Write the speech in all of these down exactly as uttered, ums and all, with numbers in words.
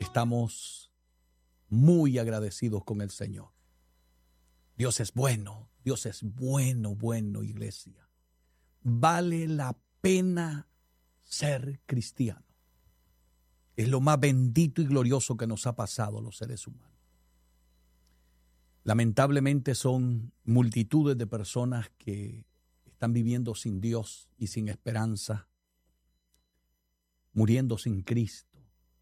estamos muy agradecidos con el Señor. Dios es bueno, Dios es bueno, bueno, iglesia. Vale la pena ser cristiano. Es lo más bendito y glorioso que nos ha pasado a los seres humanos. Lamentablemente son multitudes de personas que están viviendo sin Dios y sin esperanza, muriendo sin Cristo.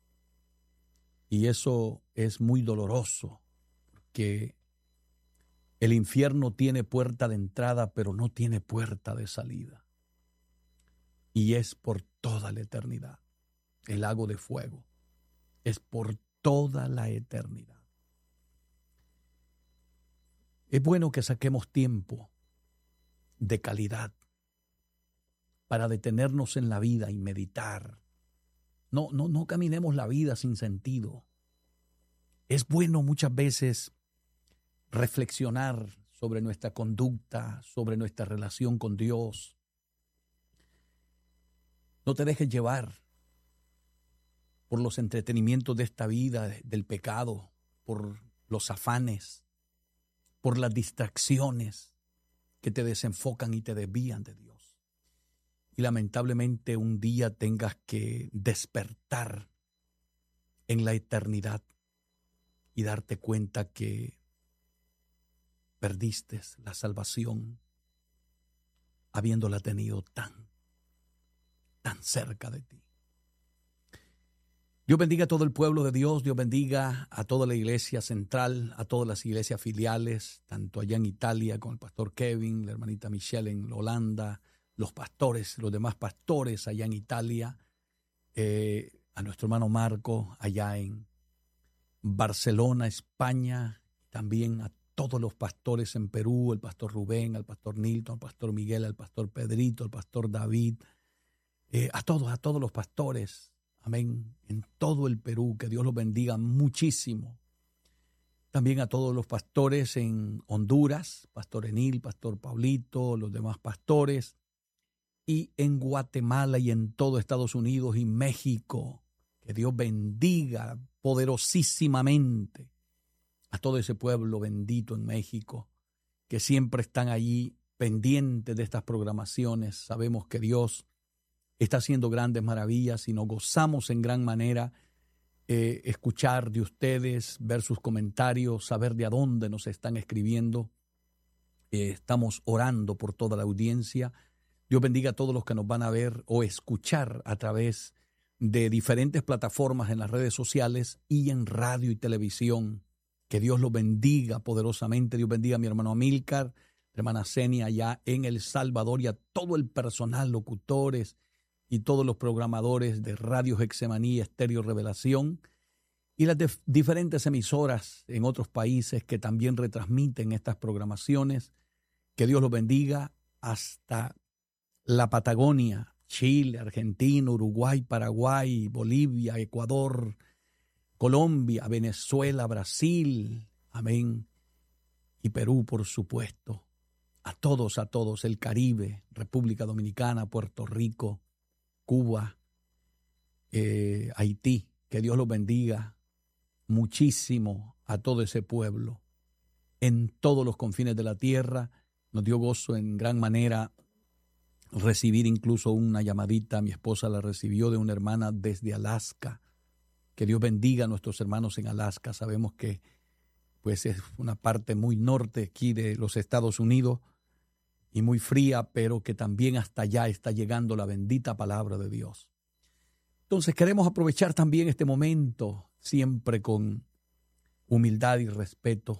Y eso es muy doloroso, porque el infierno tiene puerta de entrada, pero no tiene puerta de salida. Y es por toda la eternidad. El lago de fuego es por toda la eternidad. Es bueno que saquemos tiempo de calidad para detenernos en la vida y meditar. No, no, no caminemos la vida sin sentido. Es bueno muchas veces reflexionar sobre nuestra conducta, sobre nuestra relación con Dios. No te dejes llevar por los entretenimientos de esta vida, del pecado, por los afanes, por las distracciones que te desenfocan y te desvían de Dios. Y lamentablemente un día tengas que despertar en la eternidad y darte cuenta que perdiste la salvación habiéndola tenido tan, tan cerca de ti. Dios bendiga a todo el pueblo de Dios, Dios bendiga a toda la iglesia central, a todas las iglesias filiales, tanto allá en Italia con el pastor Kevin, la hermanita Michelle en Holanda, los pastores, los demás pastores allá en Italia, eh, a nuestro hermano Marco allá en Barcelona, España, también a todos los pastores en Perú, el pastor Rubén, al pastor Nilton, al pastor Miguel, al pastor Pedrito, al pastor David, eh, a todos, a todos los pastores. Amén. En todo el Perú, que Dios los bendiga muchísimo. También a todos los pastores en Honduras, pastor Enil, pastor Pablito, los demás pastores. Y en Guatemala y en todo Estados Unidos y México. Que Dios bendiga poderosísimamente a todo ese pueblo bendito en México, que siempre están allí pendientes de estas programaciones. Sabemos que Dios está haciendo grandes maravillas y nos gozamos en gran manera eh, escuchar de ustedes, ver sus comentarios, saber de a dónde nos están escribiendo. Eh, estamos orando por toda la audiencia. Dios bendiga a todos los que nos van a ver o escuchar a través de diferentes plataformas en las redes sociales y en radio y televisión. Que Dios los bendiga poderosamente. Dios bendiga a mi hermano Amílcar, hermana Zenia allá en El Salvador y a todo el personal, locutores, y todos los programadores de Radio Getsemaní, Estéreo Revelación y las dif- diferentes emisoras en otros países que también retransmiten estas programaciones. Que Dios los bendiga hasta la Patagonia, Chile, Argentina, Uruguay, Paraguay, Bolivia, Ecuador, Colombia, Venezuela, Brasil, amén, y Perú, por supuesto. A todos, a todos, el Caribe, República Dominicana, Puerto Rico, Cuba, eh, Haití, que Dios los bendiga muchísimo a todo ese pueblo, en todos los confines de la tierra. Nos dio gozo en gran manera recibir incluso una llamadita, mi esposa la recibió de una hermana desde Alaska. Que Dios bendiga a nuestros hermanos en Alaska. Sabemos que pues es una parte muy norte aquí de los Estados Unidos, y muy fría, pero que también hasta allá está llegando la bendita palabra de Dios. Entonces queremos aprovechar también este momento, siempre con humildad y respeto,